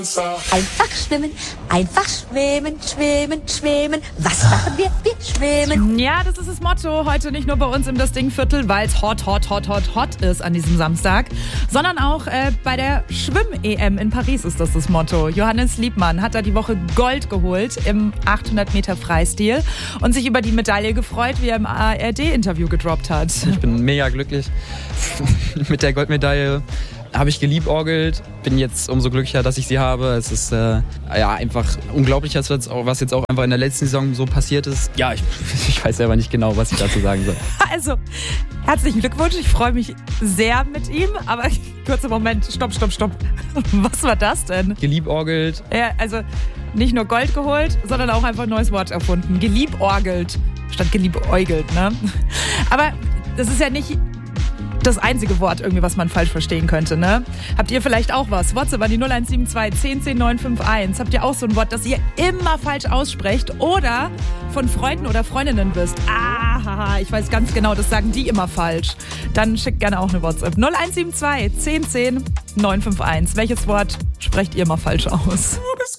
Einfach schwimmen, schwimmen, schwimmen. Was machen wir? Wir schwimmen. Ja, das ist das Motto. Heute nicht nur bei uns im Das Ding-Viertel, weil es hot ist an diesem Samstag, sondern auch bei der Schwimm-EM in Paris ist das Motto. Johannes Liebmann hat da die Woche Gold geholt im 800 Meter Freistil und sich über die Medaille gefreut, wie er im ARD-Interview gedroppt hat. Ich bin mega glücklich mit der Goldmedaille. Habe ich geliebäugelt, bin jetzt umso glücklicher, dass ich sie habe. Es ist einfach unglaublich, was jetzt auch einfach in der letzten Saison so passiert ist. Ja, ich weiß selber nicht genau, was ich dazu sagen soll. Also, herzlichen Glückwunsch, ich freue mich sehr mit ihm, aber kurzer Moment, stopp. Was war das denn? Geliebäugelt. Ja, also nicht nur Gold geholt, sondern auch einfach ein neues Wort erfunden. Geliebäugelt statt geliebäugelt, ne? Aber das ist ja nicht das einzige Wort irgendwie, was man falsch verstehen könnte, ne? Habt ihr vielleicht auch was? WhatsApp an die 0172 10 951. Habt ihr auch so ein Wort, das ihr immer falsch aussprecht oder von Freunden oder Freundinnen wisst? Ich weiß ganz genau, das sagen die immer falsch. Dann schickt gerne auch eine WhatsApp. 0172 10 951. Welches Wort sprecht ihr immer falsch aus?